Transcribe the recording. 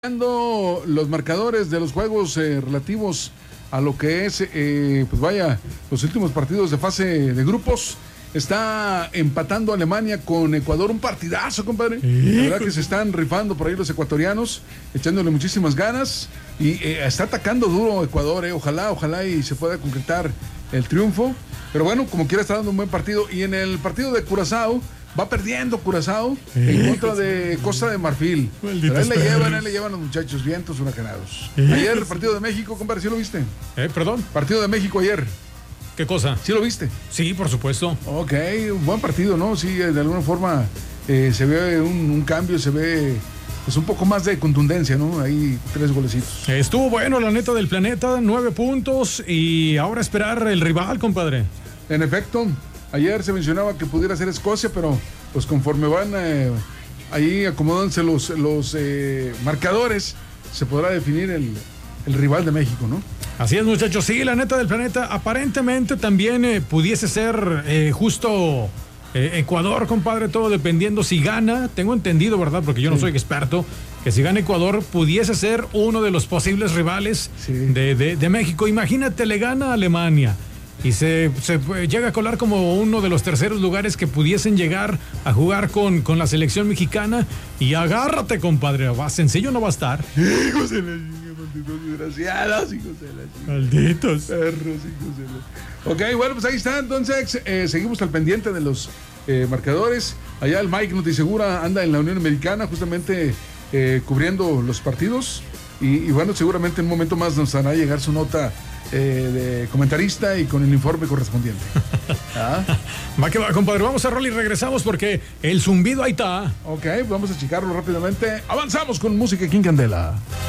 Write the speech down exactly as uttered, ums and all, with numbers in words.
Los marcadores de los juegos eh, relativos a lo que es, eh, pues vaya, los últimos partidos de fase de grupos. Está empatando Alemania con Ecuador, un partidazo, compadre. La verdad que se están rifando por ahí los ecuatorianos, echándole muchísimas ganas. Y eh, está atacando duro Ecuador, eh. ojalá, ojalá y se pueda concretar el triunfo. Pero bueno, como quiera está dando un buen partido. Y en el partido de Curazao, va perdiendo Curazao en contra de Costa de Marfil. Pero ahí le llevan, ahí le llevan los muchachos, vientos huracanados. Ayer el partido de México, compadre, ¿sí lo viste? Eh, perdón. Partido de México ayer. ¿Qué cosa? ¿Sí lo viste? Sí, por supuesto. Ok, un buen partido, ¿no? Sí, de alguna forma eh, se ve un, un cambio, se ve pues un poco más de contundencia, ¿no? Ahí tres golecitos. Estuvo bueno, la neta del planeta, nueve puntos y ahora esperar el rival, compadre. En efecto, ayer se mencionaba que pudiera ser Escocia, pero pues conforme van eh, ahí acomodándose los, los eh, marcadores, se podrá definir el, el rival de México, ¿no? Así es, muchachos. Sí, la neta del planeta aparentemente también eh, pudiese ser eh, justo eh, Ecuador, compadre, todo dependiendo si gana. Tengo entendido, ¿verdad? Porque yo no sí. soy experto, que si gana Ecuador pudiese ser uno de los posibles rivales sí. de, de, de México. Imagínate, le gana a Alemania y se, se llega a colar como uno de los terceros lugares que pudiesen llegar a jugar con, con la selección mexicana. Y agárrate, compadre, va, sencillo no va a estar. Hijos de la chica, malditos desgraciados, hijos de la chica. Malditos. Perros, hijos de la... Ok, bueno, pues ahí está. Entonces, eh, seguimos al pendiente de los eh, marcadores. Allá el Mike Notisegura anda en la Unión Americana, justamente eh, cubriendo los partidos. Y, y bueno, seguramente en un momento más nos hará llegar su nota Eh, de comentarista y con el informe correspondiente. ¿Ah? Va que va, compadre. Vamos a rol y regresamos porque el zumbido ahí está. Ok, vamos a checarlo rápidamente. Avanzamos con música aquí en Candela.